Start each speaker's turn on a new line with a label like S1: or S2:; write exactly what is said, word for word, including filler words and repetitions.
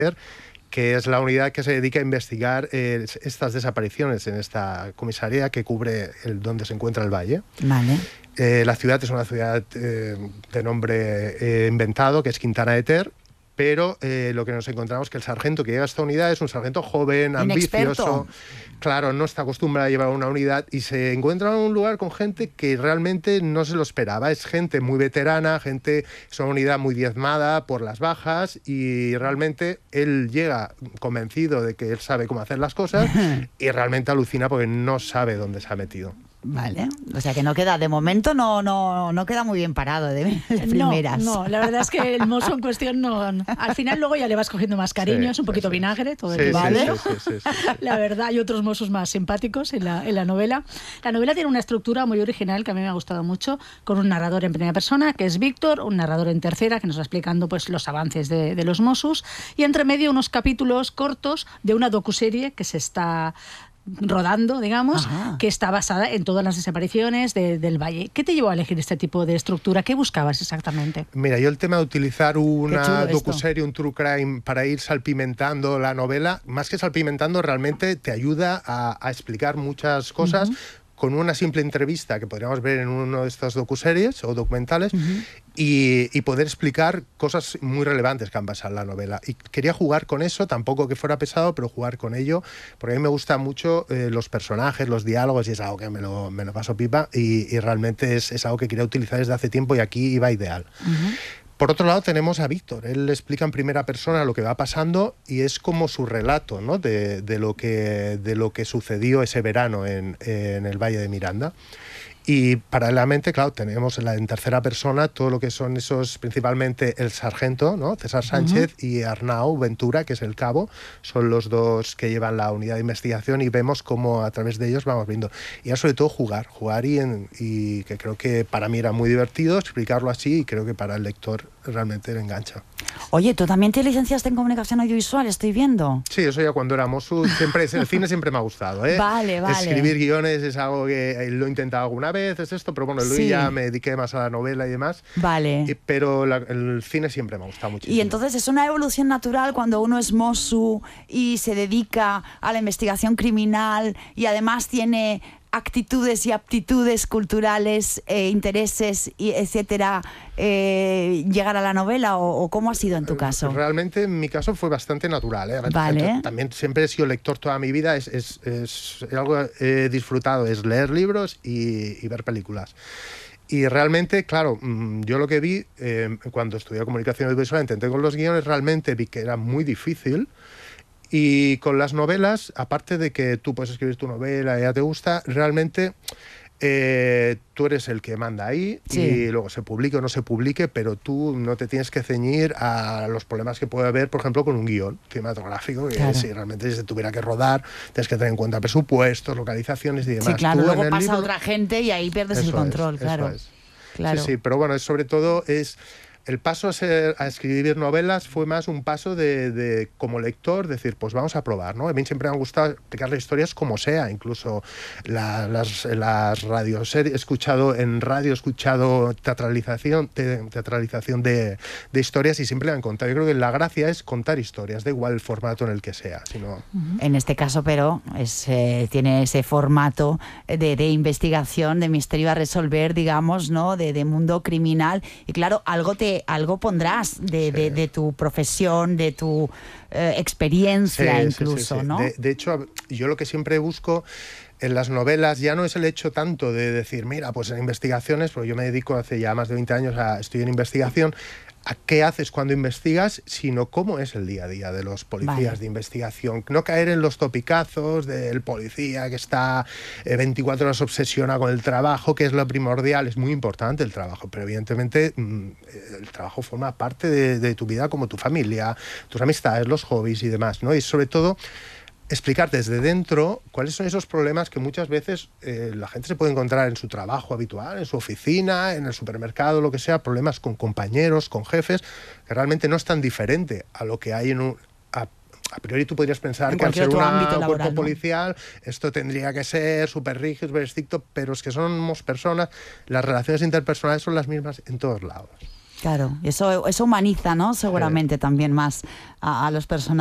S1: que es la unidad que se dedica a investigar eh, estas desapariciones en esta comisaría que cubre el, donde se encuentra el valle.
S2: Vale.
S1: Eh, la ciudad es una ciudad eh, de nombre eh, inventado, que es Quintana de Ter, pero eh, lo que nos encontramos es que el sargento que llega a esta unidad es un sargento joven, ambicioso, claro, no está acostumbrado a llevar una unidad y se encuentra en un lugar con gente que realmente no se lo esperaba. Es gente muy veterana, gente, es una unidad muy diezmada por las bajas y realmente él llega convencido de que él sabe cómo hacer las cosas y realmente alucina porque no sabe dónde se ha metido.
S2: Vale, o sea que no queda, de momento no no no queda muy bien parado de, de primeras.
S3: No, no, la verdad es que el mozo en cuestión no, no. Al final luego ya le vas cogiendo más cariño, sí, es un poquito sí, vinagre, todo
S1: sí,
S3: el
S1: sí,
S3: ¿vale?
S1: Sí, sí, sí, sí, sí.
S3: La verdad, hay otros mozos más simpáticos en la, en la novela. La novela tiene una estructura muy original que a mí me ha gustado mucho, con un narrador en primera persona, que es Víctor, un narrador en tercera, que nos va explicando pues, los avances de, de los mozos, y entre medio unos capítulos cortos de una docuserie que se está rodando, digamos, Ajá. que está basada en todas las desapariciones de, del Valle. ¿Qué te llevó a elegir este tipo de estructura? ¿Qué buscabas exactamente?
S1: Mira, yo el tema de utilizar una docuserie, un true crime, para ir salpimentando la novela, más que salpimentando, realmente te ayuda a, a explicar muchas cosas uh-huh. con una simple entrevista que podríamos ver en uno de estas docuseries o documentales uh-huh. y, y poder explicar cosas muy relevantes que han pasado en la novela. Y quería jugar con eso, tampoco que fuera pesado, pero jugar con ello, porque a mí me gustan mucho eh, los personajes, los diálogos, y es algo que me lo, me lo paso pipa y, y realmente es, es algo que quería utilizar desde hace tiempo y aquí iba ideal. Uh-huh. Por otro lado tenemos a Víctor, él explica en primera persona lo que va pasando y es como su relato, ¿no? de, de, lo que, de lo que sucedió ese verano en, en el Valle de Miranda. Y paralelamente, claro, tenemos en, la, en tercera persona todo lo que son esos, principalmente el sargento, ¿no? César Sánchez uh-huh. y Arnau Ventura, que es el cabo, son los dos que llevan la unidad de investigación y vemos cómo a través de ellos vamos viendo. Y ya sobre todo jugar, jugar y, en, y que creo que para mí era muy divertido explicarlo así y creo que para el lector realmente le engancha.
S2: Oye, ¿tú también te licenciaste en comunicación audiovisual? Estoy viendo.
S1: Sí, eso ya cuando éramos, siempre, el cine siempre me ha gustado, ¿eh?
S2: Vale, vale.
S1: Escribir guiones es algo que lo he intentado alguna vez, es esto, pero bueno, luego sí. ya me dediqué más a la novela y demás.
S2: Vale.
S1: Y, pero la, el cine siempre me ha gustado muchísimo.
S2: Y entonces es una evolución natural cuando uno es mosu y se dedica a la investigación criminal y además tiene actitudes y aptitudes culturales, eh, intereses, y etcétera, eh, llegar a la novela o, o cómo ha sido en tu caso?
S1: Realmente en mi caso fue bastante natural, ¿eh?
S2: Vale.
S1: También siempre he sido lector toda mi vida, es, es, es algo que he disfrutado, es leer libros y, y ver películas. Y realmente, claro, yo lo que vi eh, cuando estudié comunicación audiovisual, intenté con los guiones, realmente vi que era muy difícil. Y con las novelas, aparte de que tú puedes escribir tu novela y ya te gusta, realmente eh, tú eres el que manda ahí sí. y luego se publique o no se publique, pero tú no te tienes que ceñir a los problemas que puede haber, por ejemplo, con un guión cinematográfico, que claro. si realmente se tuviera que rodar, tienes que tener en cuenta presupuestos, localizaciones y demás.
S2: Sí, claro,
S1: tú
S2: luego pasa
S1: libro,
S2: otra gente y ahí pierdes el control,
S1: es,
S2: claro.
S1: Eso es.
S2: claro.
S1: Sí, sí, pero bueno, es, sobre todo es... El paso a, ser, a escribir novelas fue más un paso de, de como lector, decir, pues vamos a probar, ¿no? A mí siempre me ha gustado explicar las historias como sea, incluso la, las, las radios. He escuchado en radio, he escuchado teatralización, te, teatralización de, de historias y siempre la han contado. Yo creo que la gracia es contar historias, da igual el formato en el que sea. Sino...
S2: En este caso, pero, es, eh, tiene ese formato de, de investigación, de misterio a resolver, digamos, ¿no? De, de mundo criminal. Y claro, algo te algo pondrás de, sí. de, de tu profesión, de tu eh, experiencia sí, incluso, sí, sí, sí.
S1: ¿no?
S2: De,
S1: de hecho, yo lo que siempre busco en las novelas ya no es el hecho tanto de decir, mira, pues en investigaciones, porque yo me dedico hace ya más de veinte años a estoy en investigación, a qué haces cuando investigas, sino cómo es el día a día de los policías vale. de investigación. No caer en los topicazos del policía que está eh, veinticuatro horas obsesionado con el trabajo, que es lo primordial. Es muy importante el trabajo, pero evidentemente mmm, el trabajo forma parte de, de tu vida, como tu familia, tus amistades, los hobbies y demás, ¿no? Y sobre todo explicar desde dentro cuáles son esos problemas que muchas veces eh, la gente se puede encontrar en su trabajo habitual, en su oficina, en el supermercado, lo que sea, problemas con compañeros, con jefes, que realmente no es tan diferente a lo que hay en un... A, a priori tú podrías pensar en que al ser un cuerpo ¿no? policial esto tendría que ser súper rígido, súper estricto, pero es que somos personas, las relaciones interpersonales son las mismas en todos lados.
S2: Claro, eso, eso humaniza, ¿no? Seguramente sí. también más a, a los personajes.